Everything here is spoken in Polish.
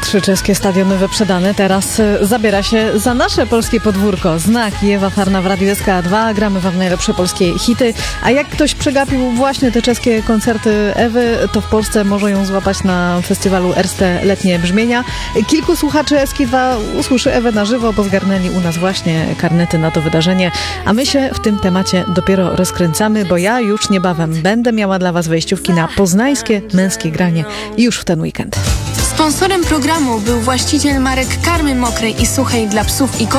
3 czeskie stadiony wyprzedane. Teraz zabiera się za nasze polskie podwórko. Znak i Ewa Farna w Radiu SK2. Gramy wam najlepsze polskie hity. A jak ktoś przegapił właśnie te czeskie koncerty Ewy, to w Polsce może ją złapać na festiwalu Erste Letnie Brzmienia. Kilku słuchaczy SK2 usłyszy Ewę na żywo, bo zgarnęli u nas właśnie karnety na to wydarzenie. A my się w tym temacie dopiero rozkręcamy, bo ja już niebawem będę miała dla was wejściówki na poznańskie męskie granie już w ten weekend. Sponsorem programu był właściciel marek karmy mokrej i suchej dla psów i kotów